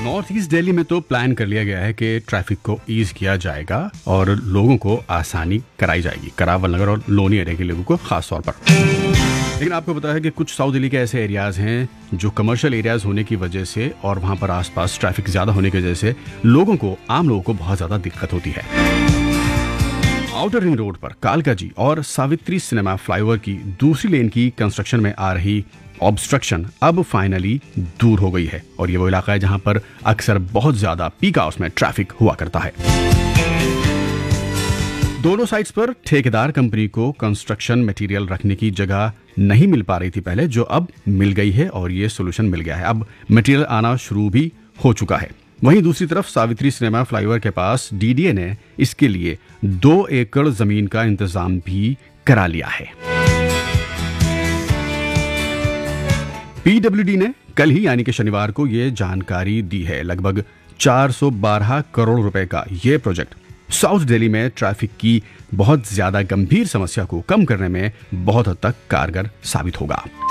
North east Delhi में तो plan कर लिया गया है कि ट्रैफिक को ईज किया जाएगा और लोगों को आसानी कराई जाएगी, करावल नगर और लोनी एरिया के लोगों को खास तौर पर। लेकिन आपको पता है कि कुछ साउथ दिल्ली के ऐसे एरियाज हैं जो कमर्शियल एरियाज होने की वजह से और वहां पर आसपास ट्रैफिक ज्यादा होने की वजह से आम लोगों को बहुत ज्यादा दिक्कत होती है। आउटर रिंग रोड पर कालका जी और सावित्री सिनेमा फ्लाईओवर की दूसरी लेन की कंस्ट्रक्शन में आ रही ऑब्स्ट्रक्शन अब फाइनली दूर हो गई है और ये वो इलाका है जहां पर अक्सर बहुत ज्यादा पीक आवर्स में ट्रैफिक हुआ करता है। दोनों साइड्स पर ठेकेदार कंपनी को कंस्ट्रक्शन मटेरियल रखने की जगह नहीं मिल पा रही थी पहले, जो अब मिल गई है और ये सोल्यूशन मिल गया है। अब मटेरियल आना शुरू भी हो चुका है। वहीं दूसरी तरफ सावित्री सिनेमा फ्लाईओवर के पास डीडीए ने इसके लिए 2 एकड़ जमीन का इंतजाम भी करा लिया है। पीडब्ल्यूडी ने कल ही यानी कि शनिवार को यह जानकारी दी है। लगभग 412 करोड़ रुपए का यह प्रोजेक्ट साउथ दिल्ली में ट्रैफिक की बहुत ज्यादा गंभीर समस्या को कम करने में बहुत हद तक कारगर साबित होगा।